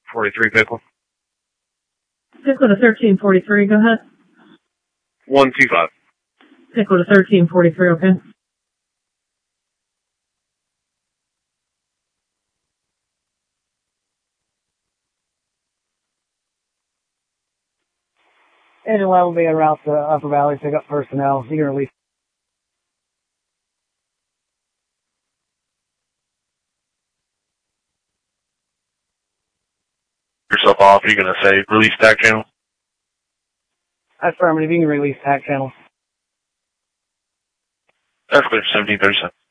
43 Pickle. Pickle to 1343, go ahead. 125. Pickle to 1343, okay. Engine 11 will be en route to Upper Valley, pick up personnel. You can release. Yourself off. Are you going to say release TAC channel? Affirmative, you can release TAC channel. That's clear, 1737.